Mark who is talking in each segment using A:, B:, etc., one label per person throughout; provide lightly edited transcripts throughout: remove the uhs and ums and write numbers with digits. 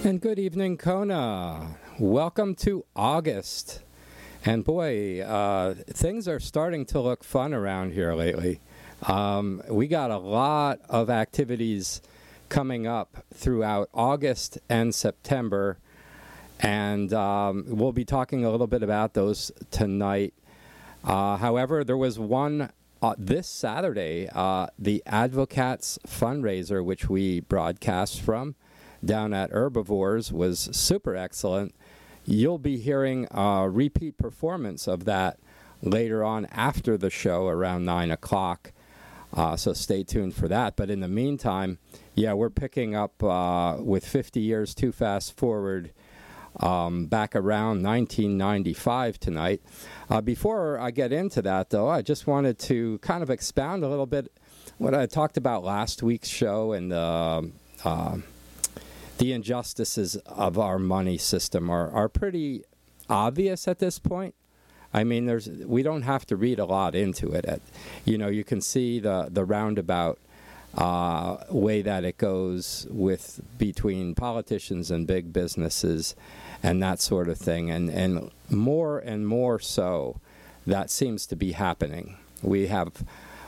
A: And good evening, Kona. Welcome to August. And boy, things are starting to look fun around here lately. We got a lot of activities coming up throughout August and September. And we'll be talking a little bit about those tonight. However, there was one this Saturday, the Advocats fundraiser, which we broadcast from down at Herbivores, was super excellent. You'll be hearing a repeat performance of that later on after the show around 9 o'clock. So stay tuned for that. But in the meantime, yeah, we're picking up with 50 Years Too Fast Forward back around 1995 tonight. Before I get into that, though, I just wanted to kind of expound a little bit what I talked about last week's show and the injustices of our money system are pretty obvious at this point. I mean, we don't have to read a lot into it. You can see the roundabout way that it goes between politicians and big businesses and that sort of thing. And more so, that seems to be happening. We have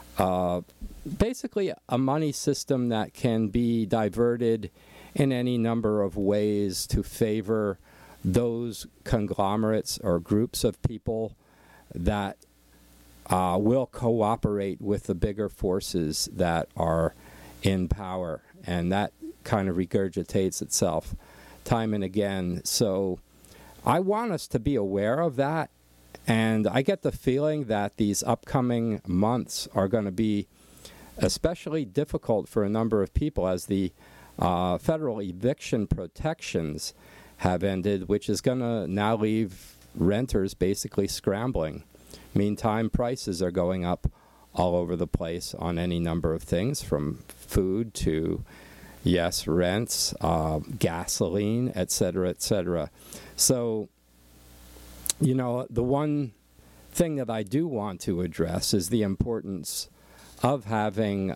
A: basically a money system that can be diverted in any number of ways to favor those conglomerates or groups of people that will cooperate with the bigger forces that are in power. And that kind of regurgitates itself time and again. So I want us to be aware of that. And I get the feeling that these upcoming months are going to be especially difficult for a number of people as the federal eviction protections have ended, which is going to now leave renters basically scrambling. Meantime, prices are going up all over the place on any number of things, from food to, yes, rents, gasoline, et cetera, et cetera. So, the one thing that I do want to address is the importance of having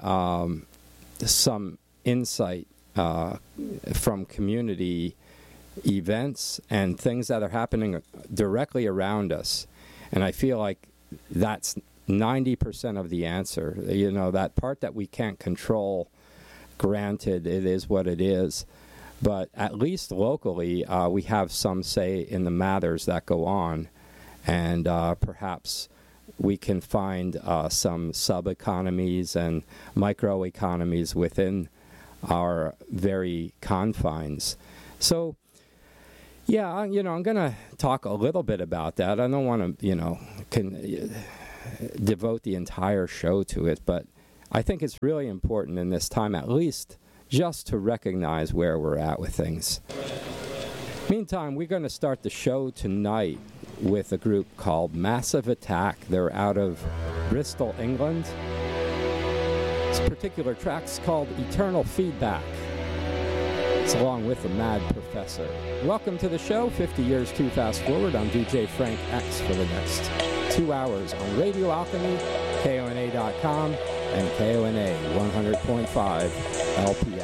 A: some insight from community events and things that are happening directly around us. And I feel like that's 90% of the answer. That part that we can't control, granted, it is what it is. But at least locally, we have some say in the matters that go on. And perhaps we can find some sub-economies and micro-economies within our very confines. So, yeah, I'm going to talk a little bit about that. I don't want to, devote the entire show to it, but I think it's really important in this time, at least, just to recognize where we're at with things. Meantime, we're going to start the show tonight with a group called Massive Attack. They're out of Bristol, England. This particular track's called Eternal Feedback. It's along with the Mad Professor. Welcome to the show, 50 Years Too Fast Forward. I'm DJ Frank X for the next 2 hours on Radio Alchemy, KONA.com, and KONA 100.5 LPS.